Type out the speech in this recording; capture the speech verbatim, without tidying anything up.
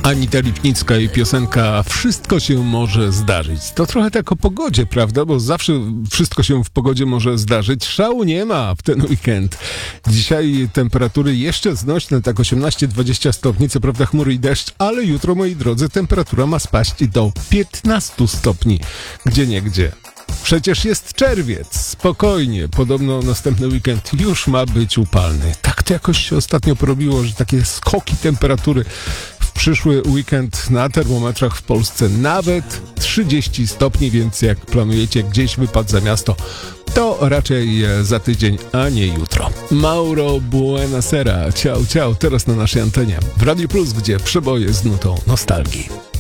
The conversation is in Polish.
Anita Lipnicka i piosenka Wszystko się może zdarzyć. To trochę tak o pogodzie, prawda? Bo zawsze wszystko się w pogodzie może zdarzyć. Szału nie ma w ten weekend. Dzisiaj temperatury jeszcze znośne, tak osiemnaście dwadzieścia stopni, co prawda chmury i deszcz, ale jutro, moi drodzy, temperatura ma spaść do piętnaście stopni. Gdzieniegdzie. Przecież jest czerwiec. Spokojnie. Podobno następny weekend już ma być upalny. Tak to jakoś się ostatnio porobiło, że takie skoki temperatury w przyszły weekend na termometrach w Polsce nawet trzydzieści stopni, więc jak planujecie gdzieś wypad za miasto, to raczej za tydzień, a nie jutro. Mauro Buenasera. Ciao, ciao. Teraz na naszej antenie w Radio Plus, gdzie przeboje z nutą nostalgii.